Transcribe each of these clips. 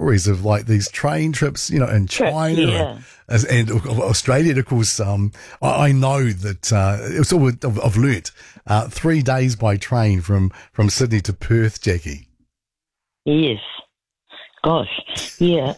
stories of like these train trips, in China Yeah. and Australia. And of course, I know that it's all I've learnt 3 days by train from Sydney to Perth, Jackie. Yes. Gosh. Yeah.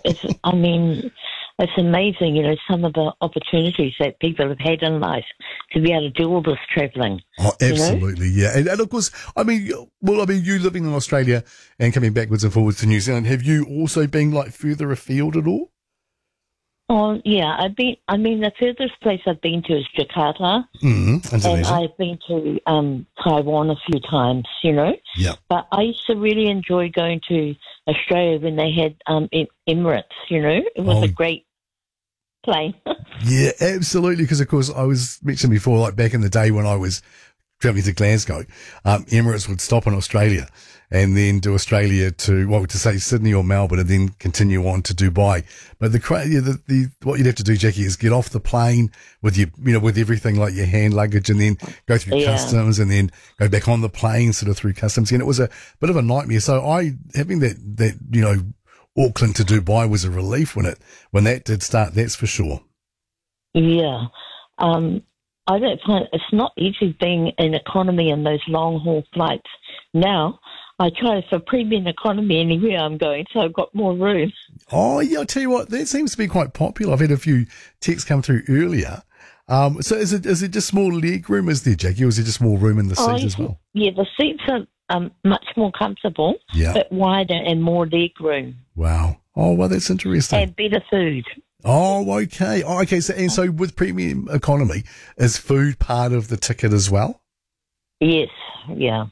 It's amazing, some of the opportunities that people have had in life to be able to do all this travelling. Oh, absolutely, yeah. And of course, you living in Australia and coming backwards and forwards to New Zealand, have you also been like further afield at all? Oh, yeah. The furthest place I've been to is Jakarta. And I've been to Taiwan a few times, Yeah. But I used to really enjoy going to Australia when they had Emirates, It was a great plane. Yeah, absolutely. Because, of course, I was mentioned before, like back in the day when I was travelling to Glasgow, Emirates would stop in Australia and then do Australia to say Sydney or Melbourne and then continue on to Dubai. But what you'd have to do, Jackie, is get off the plane with with everything like your hand luggage and then go through customs and then go back on the plane sort of through customs. And it was a bit of a nightmare. So having that Auckland to Dubai was a relief when that did start, that's for sure. Yeah. I don't find it's not easy being in economy in those long haul flights. Now I try for premium economy anywhere I'm going, so I've got more room. Oh yeah, I'll tell you what, that seems to be quite popular. I've had a few texts come through earlier. So is it just more leg room, is there, Jackie, or is there just more room in the seat as well? Yeah, the seats are much more comfortable, but wider and more leg room. Wow. Oh, well, that's interesting. And better food. Oh, okay. So with premium economy, is food part of the ticket as well? Yes, yeah.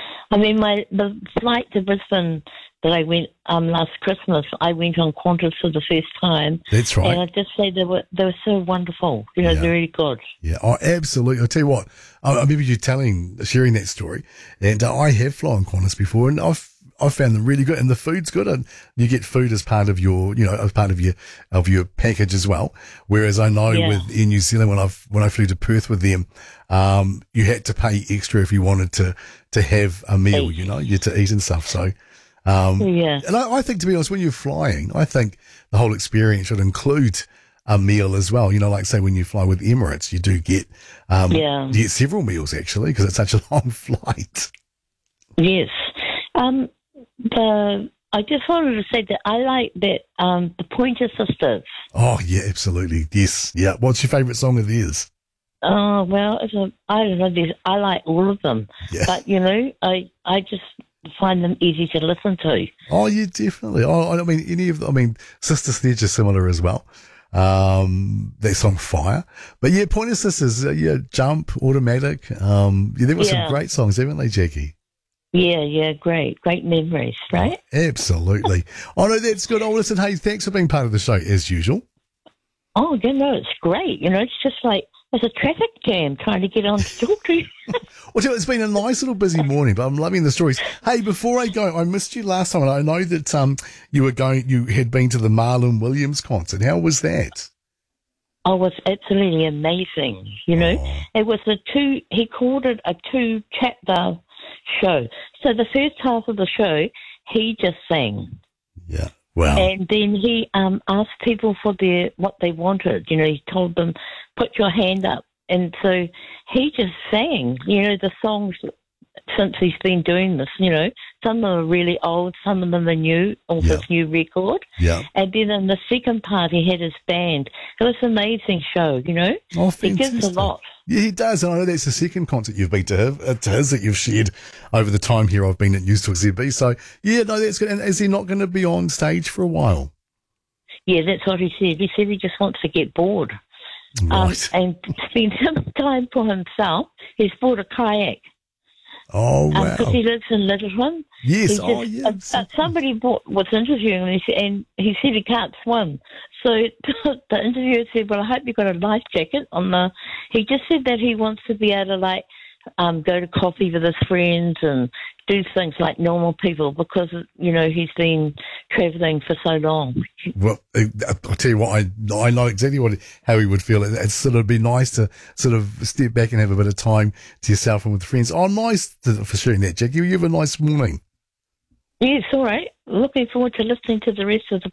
The flight to Brisbane that I went last Christmas, I went on Qantas for the first time. That's right. And I just say they were so wonderful, very good. Yeah, absolutely. I'll tell you what, I remember you sharing that story, and I have flown Qantas before, and I've found them really good, and the food's good, and you get food as part of your, as part of your package as well. Whereas I know in New Zealand when I flew to Perth with them, you had to pay extra if you wanted to have a meal, you had to eat and stuff. So, and I think, to be honest, when you're flying, I think the whole experience should include a meal as well. Like say when you fly with Emirates, you do get, you get several meals actually because it's such a long flight. Yes. I just wanted to say that I like that the Pointer Sisters. Oh yeah, absolutely. Yes, yeah. What's your favourite song of theirs? Oh well, I don't know. I like all of them, but I just find them easy to listen to. Oh yeah, definitely. Any of them. Sister Sledge is similar as well. That song Fire, but yeah, Pointer Sisters. Jump, Automatic. There were some great songs, haven't they, Jackie? Yeah, great memories, right? Oh, absolutely. Oh, no, that's good. Oh, listen, hey, thanks for being part of the show, as usual. Oh, it's great. It's just like there's a traffic jam trying to get on to talk to you. Well, it's been a nice little busy morning, but I'm loving the stories. Hey, before I go, I missed you last time, and I know that you had been to the Marlon Williams concert. How was that? Oh, it was absolutely amazing. It was he called it a 2-chapter show. So the first half of the show, he just sang. Yeah. Wow. And then he asked people for what they wanted. He told them, put your hand up. And so he just sang, the songs since he's been doing this, Some of them are really old, some of them are new, on this new record. Yeah. And then in the second part, he had his band. It was an amazing show, Oh, fantastic. He gives a lot. Yeah, he does. And I know that's the second concert you've been to his that you've shared over the time here I've been at News Talk ZB. So, yeah, no, that's good. And is he not going to be on stage for a while? Yeah, that's what he said. He said he just wants to get bored. Right. And spend some time for himself. He's bought a kayak. Oh, wow. Because he lives in Littleton. Yes, somebody was interviewing him and he said he can't swim. So the interviewer said, well, I hope you've got a life jacket on the... He just said that he wants to be able to, go to coffee with his friends and do things like normal people because, he's been travelling for so long. Well, I'll tell you what, I know exactly how he would feel. It's sort of be nice to sort of step back and have a bit of time to yourself and with friends. Oh, nice for sharing that, Jackie. You have a nice morning. Yes, all right. Looking forward to listening to the rest of the